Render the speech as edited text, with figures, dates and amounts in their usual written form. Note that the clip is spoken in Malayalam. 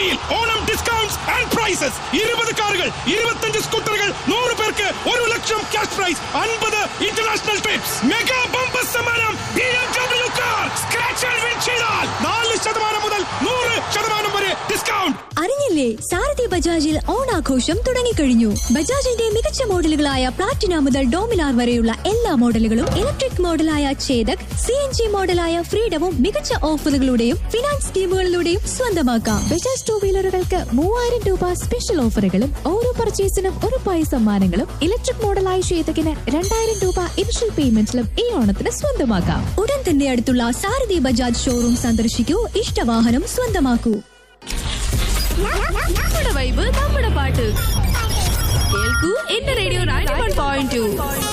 കൊച്ചിയിൽ ഓണം ഡിസ്കൗണ്ട്സ് ആൻഡ് പ്രൈസസ്. 20 കാറുകൾ, 25 സ്കൂട്ടറുകൾ, 100 പേർക്ക് 1 ലക്ഷം cash prize, 50 international TRIPS, mega bumper സമ്മാനം BMW car. Scratch and win ചെയ്താൽ 4% മുതൽ 100% വരെ ഡിസ്കൗണ്ട്. അറിഞ്ഞില്ലേ, സാരഥി ബജാജിൽ ഓണാഘോഷം തുടങ്ങിക്കഴിഞ്ഞു. ബജാജിന്റെ മികച്ച മോഡലുകളായ പ്ലാറ്റിന മുതൽ ഡോമിനാർ വരെയുള്ള എല്ലാ മോഡലുകളും, ഇലക്ട്രിക് മോഡലായ ചേതക്, CNG മോഡലായ ഫ്രീഡവും മികച്ച ഓഫറുകളുടെയും ഫിനാൻസ് സ്കീമുകളിലൂടെയും സ്വന്തമാക്കാം. ബജാജ് 2 വീലറുകൾക്ക് 3000 രൂപ സ്പെഷ്യൽ ഓഫറുകളും ഓരോ പർച്ചേസിനും ഉറപ്പായ സമ്മാനങ്ങളും. ഇലക്ട്രിക് മോഡലായ ചേതകിന് 2000 രൂപ ഇനിഷ്യൽ പേയ്മെന്റിലും ഈ ഓണത്തിന് സ്വന്തമാക്കാം. ഉടൻ തന്നെ അടുത്തുള്ള സാരഥി ബജാജ് ഷോറൂം സന്ദർശിക്കൂ, ഇഷ്ടവാഹനം സ്വന്തമാക്കൂ. നമ്മുടെ വൈബ്, നമ്മുടെ പാട്ട് കേൾക്കൂ. എന്റെ റേഡിയോ 91.2.